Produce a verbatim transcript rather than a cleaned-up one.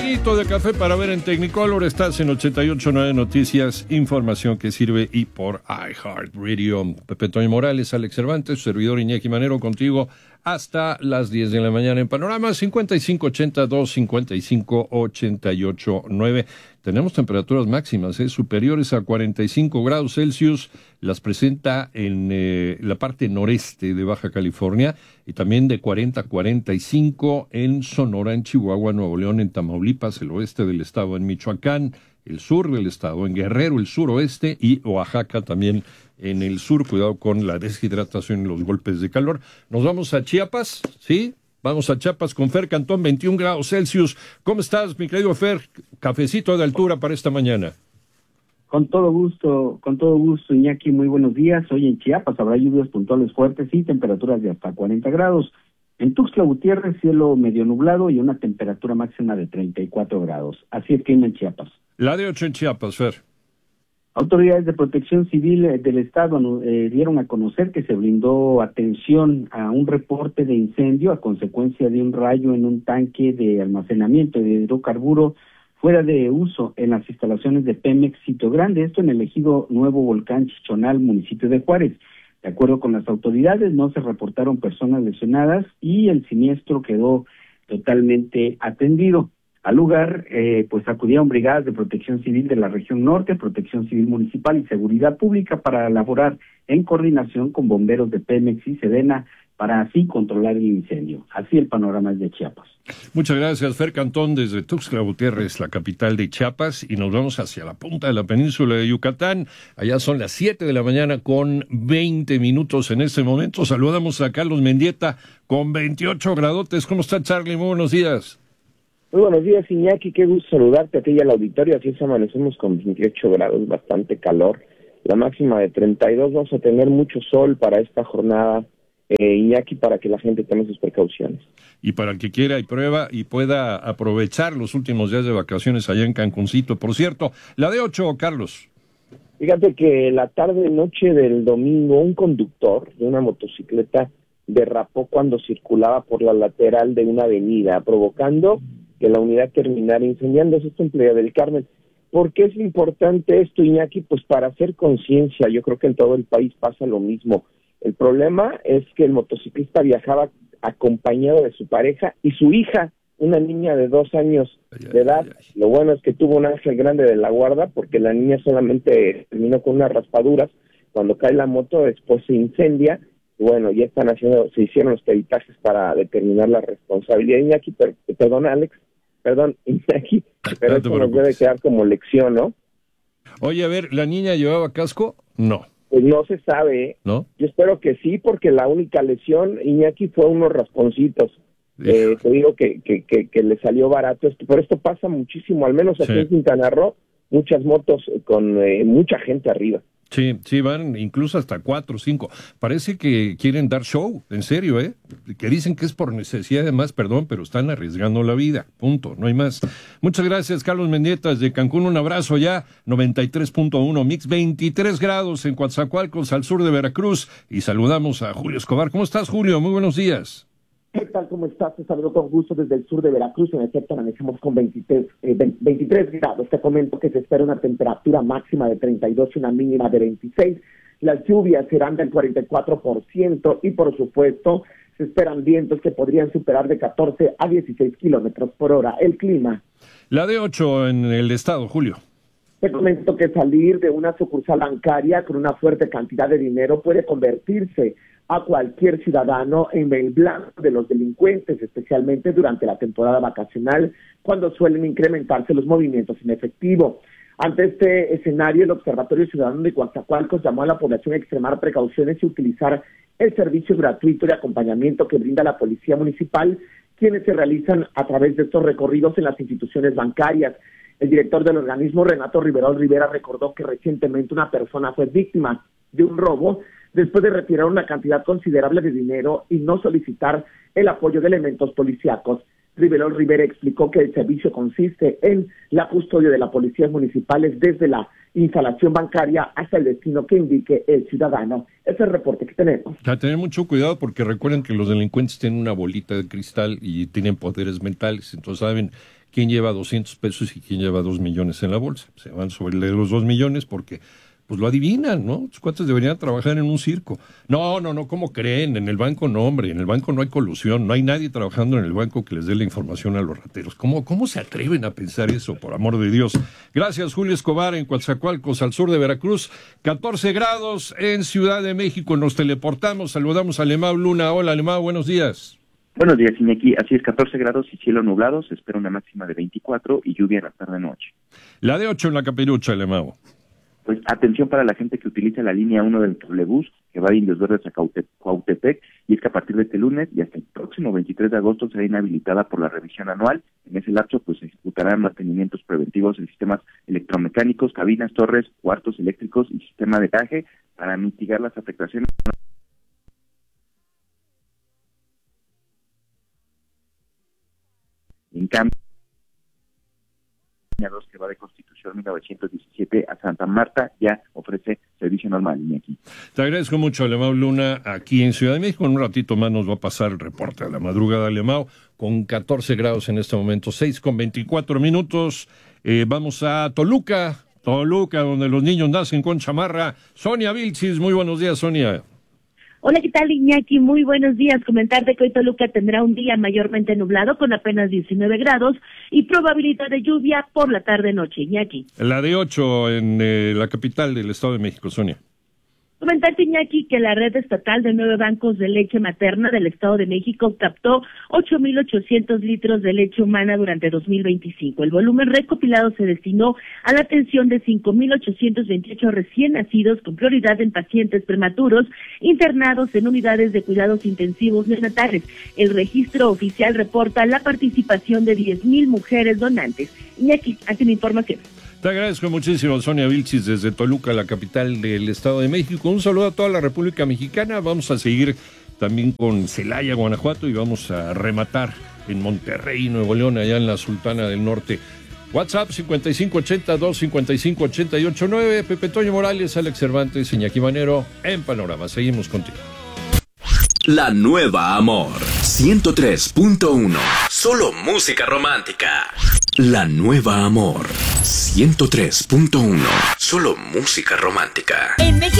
traguito de café para ver en Technicolor. Estás en ochenta y ocho punto nueve Noticias, información que sirve, y por iHeartRadio. Pepe Toño Morales, Alex Cervantes, servidor Iñaki Manero, contigo hasta las diez de la mañana en Panorama. Cincuenta y cinco ochenta y dos, cincuenta y cinco ochenta y ocho nueve. Tenemos temperaturas máximas ¿eh? superiores a cuarenta y cinco grados Celsius. Las presenta en eh, la parte noreste de Baja California, y también de cuarenta a cuarenta y cinco en Sonora, en Chihuahua, Nuevo León, en Tamaulipas, el oeste del estado, en Michoacán, el sur del estado, en Guerrero, el suroeste, y Oaxaca también en el sur. Cuidado con la deshidratación y los golpes de calor. Nos vamos a Chiapas, ¿sí? Vamos a Chiapas con Fer Cantón, veintiún grados Celsius. ¿Cómo estás, mi querido Fer? Cafecito de altura para esta mañana. Con todo gusto, con todo gusto, Iñaki, muy buenos días. Hoy en Chiapas habrá lluvias puntuales fuertes y temperaturas de hasta cuarenta grados. En Tuxtla Gutiérrez, cielo medio nublado y una temperatura máxima de treinta y cuatro grados. Así es que en Chiapas. La de ocho en Chiapas, Fer. Autoridades de Protección Civil del Estado eh, dieron a conocer que se brindó atención a un reporte de incendio a consecuencia de un rayo en un tanque de almacenamiento de hidrocarburo fuera de uso en las instalaciones de Pemex Sitio Grande, esto en el ejido Nuevo Volcán Chichonal, municipio de Juárez. De acuerdo con las autoridades, no se reportaron personas lesionadas y el siniestro quedó totalmente atendido. Al lugar, eh, pues acudieron brigadas de Protección Civil de la región norte, Protección Civil Municipal y Seguridad Pública para elaborar en coordinación con bomberos de Pemex y Sedena para así controlar el incendio. Así el panorama es de Chiapas. Muchas gracias, Fer Cantón, desde Tuxtla Gutiérrez, la capital de Chiapas, y nos vamos hacia la punta de la península de Yucatán. Allá son las siete de la mañana con veinte minutos en este momento. Saludamos a Carlos Mendieta con veintiocho gradotes. ¿Cómo está, Charlie? Muy buenos días. Muy buenos días, Iñaki, qué gusto saludarte a ti y al auditorio. Así es, amanecemos con veintiocho grados, bastante calor, la máxima de treinta y dos. Vamos a tener mucho sol para esta jornada, eh, Iñaki, para que la gente tome sus precauciones. Y para el que quiera y prueba y pueda aprovechar los últimos días de vacaciones allá en Cancuncito. Por cierto, la de ocho, Carlos. Fíjate que la tarde-noche del domingo, un conductor de una motocicleta derrapó cuando circulaba por la lateral de una avenida, provocando que la unidad terminara incendiándose. Esto en Playa del Carmen. ¿Por qué es importante esto, Iñaki? Pues para hacer conciencia. Yo creo que en todo el país pasa lo mismo. El problema es que el motociclista viajaba acompañado de su pareja y su hija, una niña de dos años ay, de edad. Ay, ay. Lo bueno es que tuvo un ángel grande de la guarda, porque la niña solamente terminó con unas raspaduras. Cuando cae la moto, después se incendia. Bueno, ya están haciendo, se hicieron los peritajes para determinar la responsabilidad. Iñaki, per, perdón, Alex, perdón, Iñaki, pero no esto nos debe quedar como lección, ¿no? Oye, a ver, ¿la niña llevaba casco? No. Pues no se sabe, ¿eh? ¿No? Yo espero que sí, porque la única lesión, Iñaki, fue unos rasponcitos. Eh, te digo que, que, que, que le salió barato esto, pero esto pasa muchísimo, al menos aquí sí. En Quintana Roo, muchas motos con eh, mucha gente arriba. Sí, sí, van incluso hasta cuatro o cinco. Parece que quieren dar show, en serio, ¿eh? Que dicen que es por necesidad de más, perdón, pero están arriesgando la vida, punto, no hay más. Muchas gracias, Carlos Mendieta, desde Cancún, un abrazo ya, noventa y tres punto uno Mix, veintitrés grados en Coatzacoalcos, al sur de Veracruz, y saludamos a Julio Escobar. ¿Cómo estás, Julio? Muy buenos días. ¿Qué tal? ¿Cómo estás? Te saludo con gusto desde el sur de Veracruz. En efecto, manejamos con veintitrés, eh, veintitrés grados. Te comento que se espera una temperatura máxima de treinta y dos y una mínima de veintiséis. Las lluvias serán del cuarenta y cuatro por ciento y, por supuesto, se esperan vientos que podrían superar de catorce a dieciséis kilómetros por hora. El clima. La de ocho en el estado, Julio. Te comento que salir de una sucursal bancaria con una fuerte cantidad de dinero puede convertirse a cualquier ciudadano en el blanco de los delincuentes, especialmente durante la temporada vacacional, cuando suelen incrementarse los movimientos en efectivo. Ante este escenario, el Observatorio Ciudadano de Coatzacoalcos llamó a la población a extremar precauciones y utilizar el servicio gratuito de acompañamiento que brinda la Policía Municipal, quienes se realizan a través de estos recorridos en las instituciones bancarias. El director del organismo, Renato Riverol Rivera, recordó que recientemente una persona fue víctima de un robo después de retirar una cantidad considerable de dinero y no solicitar el apoyo de elementos policíacos. Riverol Rivera explicó que el servicio consiste en la custodia de las policías municipales desde la instalación bancaria hasta el destino que indique el ciudadano. Ese es el reporte que tenemos. A tener mucho cuidado porque recuerden que los delincuentes tienen una bolita de cristal y tienen poderes mentales, entonces saben quién lleva doscientos pesos y quién lleva dos millones en la bolsa. Se van sobre los dos millones porque pues lo adivinan, ¿no? Los cuates deberían trabajar en un circo. No, no, no, ¿cómo creen? En el banco no, hombre, en el banco no hay colusión, no hay nadie trabajando en el banco que les dé la información a los rateros. ¿Cómo, cómo se atreven a pensar eso, por amor de Dios? Gracias, Julio Escobar, en Coatzacoalcos, al sur de Veracruz, catorce grados en Ciudad de México, nos teleportamos, saludamos a Alemão Luna. Hola, Alemão, buenos días. Buenos días, Iñaki. Así es, catorce grados y cielo nublado, se espera una máxima de veinticuatro y lluvia en la tarde-noche. La de ocho en la Capirucha, Alemão. Pues atención para la gente que utiliza la línea uno del trolebús, que va de Indios Verdes a Cuautepec, y es que a partir de este lunes y hasta el próximo veintitrés de agosto será inhabilitada por la revisión anual. En ese lapso, pues se ejecutarán mantenimientos preventivos en sistemas electromecánicos, cabinas, torres, cuartos eléctricos y sistema de caje para mitigar las afectaciones. En cambio, dos que va de Constitución mil novecientos diecisiete a Santa Marta ya ofrece servicio normal. Iñaki. Te agradezco mucho, Alemão Luna, aquí en Ciudad de México. En un ratito más nos va a pasar el reporte a la madrugada, Alemão, con catorce grados en este momento, seis con veinticuatro minutos. Eh, vamos a Toluca, Toluca, donde los niños nacen con chamarra. Sonia Vilchis, muy buenos días, Sonia. Hola, ¿qué tal, Iñaki? Muy buenos días. Comentarte que hoy Toluca tendrá un día mayormente nublado con apenas diecinueve grados y probabilidad de lluvia por la tarde-noche, Iñaki. La de ocho en eh, la capital del Estado de México, Sonia. Comentarte, Iñaki, que la red estatal de nueve bancos de leche materna del Estado de México captó ocho mil ochocientos litros de leche humana durante dos mil veinticinco. El volumen recopilado se destinó a la atención de cinco mil ochocientos veintiocho recién nacidos, con prioridad en pacientes prematuros internados en unidades de cuidados intensivos neonatales. El registro oficial reporta la participación de diez mil mujeres donantes. Iñaki, hace una información. Te agradezco muchísimo, Sonia Vilchis, desde Toluca, la capital del Estado de México. Un saludo a toda la República Mexicana. Vamos a seguir también con Celaya, Guanajuato, y vamos a rematar en Monterrey, Nuevo León, allá en la Sultana del Norte. WhatsApp cincuenta y cinco ochenta, dos cincuenta y cinco, ochenta y ocho nueve. Pepe Toño Morales, Alex Cervantes, Iñaki Manero, en Panorama. Seguimos contigo. La nueva Amor, ciento tres punto uno. Solo música romántica. La nueva Amor, ciento tres punto uno. Solo música romántica.